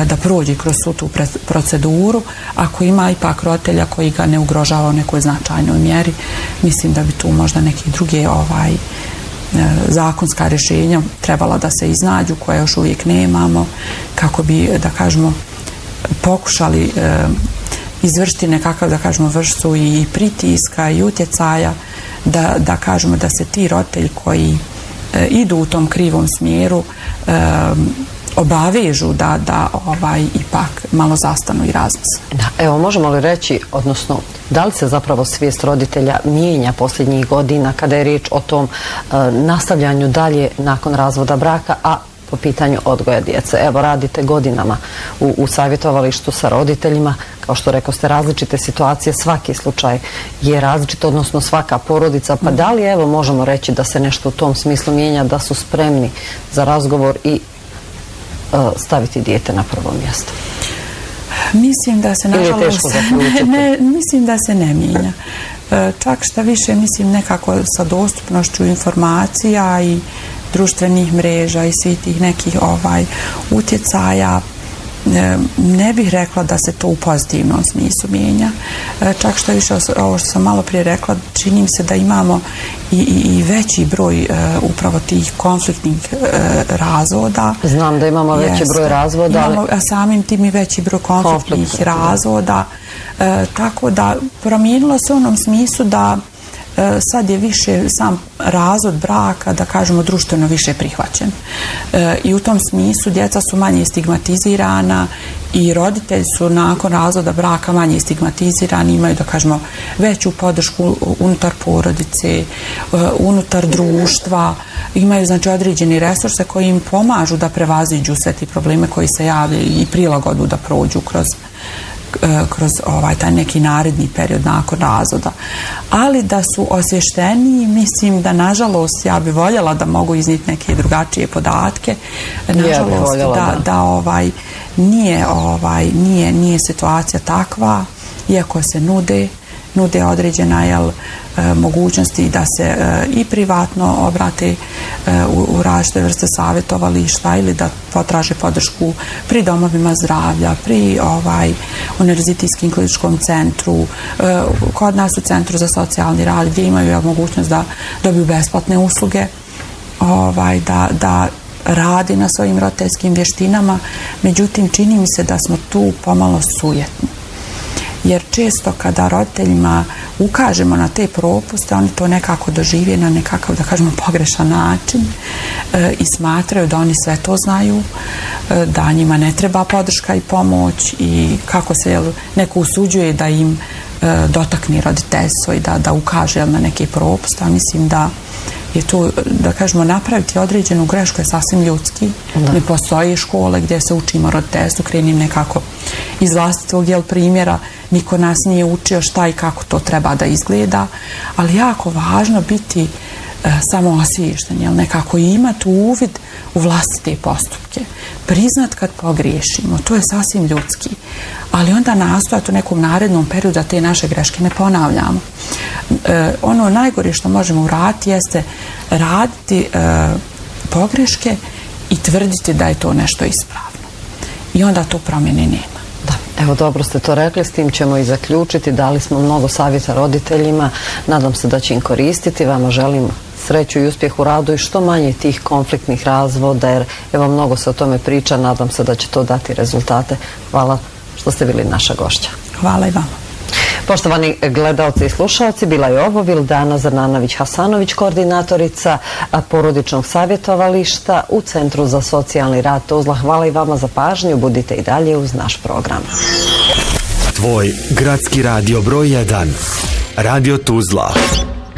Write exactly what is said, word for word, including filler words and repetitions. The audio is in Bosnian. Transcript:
da prođe kroz svu tu proceduru. Ako ima ipak roditelja koji ga ne ugrožava u nekoj značajnoj mjeri, mislim da bi tu možda neke druge ovaj, zakonska rješenja trebala da se iznađu, koje još uvijek nemamo, kako bi, da kažemo, pokušali e, izvršiti nekakav, da kažemo, vrstu i pritiska i utjecaja, da, da kažemo da se ti roditelji koji e, idu u tom krivom smjeru e, obavežu da, da ovaj, ipak malo zastanu i razmisle. Da, evo, možemo li reći, odnosno, da li se zapravo svijest roditelja mijenja posljednjih godina kada je riječ o tom e, nastavljanju dalje nakon razvoda braka, a po pitanju odgoja djece? Evo, radite godinama u, u savjetovalištu sa roditeljima, kao što rekao ste, različite situacije, svaki slučaj je različit, odnosno svaka porodica, pa da li, evo, možemo reći da se nešto u tom smislu mijenja, da su spremni za razgovor i staviti dijete na prvo mjesto? Mislim da se, nažalost, ne, ne, mislim da se ne mijenja. Čak šta više, mislim, nekako sa dostupnošću informacija i društvenih mreža i svih tih nekih ovaj utjecaja, ne bih rekla da se to u pozitivnom smislu mijenja. Čak što više, ovo što sam malo prije rekla, čini mi se da imamo i, i, i veći broj uh, upravo tih konfliktnih uh, razvoda. Znam da imamo veći Jeste. broj razvoda. Imamo, a samim tim i veći broj konfliktnih Konflikt. razvoda. Uh, tako da promijenilo se u onom smislu da sad je više sam razvod braka, da kažemo, društveno više prihvaćen. E, I u tom smislu djeca su manje stigmatizirana i roditelji su nakon razvoda braka manje stigmatizirani, imaju, da kažemo, veću podršku unutar porodice, unutar društva, imaju, znači, određeni resurse koji im pomažu da prevaziđu sve ti probleme koji se javljaju i prilagodu da prođu kroz kroz ovaj taj neki naredni period nakon razvoda. Ali da su osvješteniji, mislim da, nažalost, ja bi voljela da mogu iznijeti neke drugačije podatke. Nažalost, voljela, da, da. da ovaj nije ovaj nije nije situacija takva, iako se nude nude određena jel, mogućnosti da se i privatno obrate u, u različite vrste savjetovališta ili da potraže podršku pri domovima zdravlja, pri ovaj univerzitetskim kliničkom centru, kod nas u Centru za socijalni rad, gdje imaju jel, mogućnost da dobiju besplatne usluge, ovaj, da, da radi na svojim roditeljskim vještinama. Međutim, čini mi se da smo tu pomalo sujetni. Jer često kada roditeljima ukažemo na te propuste, oni to nekako dožive na nekakav, da kažemo, pogrešan način e, i smatraju da oni sve to znaju, e, da njima ne treba podrška i pomoć i kako se jel, neko usuđuje da im e, dotakne roditeljstvo i da, da ukaže jel, na neke propuste. A mislim da je to, da kažemo, napraviti određenu grešku je sasvim ljudski. Da. Ne postoje škole gdje se učimo roditeljstvu, krenim nekako iz vlastitog jel, primjera. Niko nas nije učio šta i kako to treba da izgleda, ali jako važno biti e, samo osviješten, jel, nekako imati uvid u vlastite postupke. Priznat kad pogriješimo, to je sasvim ljudski, ali onda nastojati u nekom narednom periodu da te naše greške ne ponavljamo. E, ono najgore što možemo uraditi jeste raditi e, pogreške i tvrditi da je to nešto ispravno. I onda to promjene nema. Da, evo, dobro ste to rekli, s tim ćemo i zaključiti. Dali smo mnogo savjeta roditeljima, nadam se da će im koristiti. Vama želim sreću i uspjeh u radu i što manje tih konfliktnih razvoda, jer evo, mnogo se o tome priča, nadam se da će to dati rezultate. Hvala što ste bili naša gošća. Hvala i vama. Poštovani gledalci i slušalci, bila je ovo Vildana Zrnanović-Hasanović, koordinatorica porodičnog savjetovališta u Centru za socijalni rad Tuzla. Hvala i vama za pažnju, budite i dalje uz naš program. Tvoj gradski radio broj jedan, Radio Tuzla.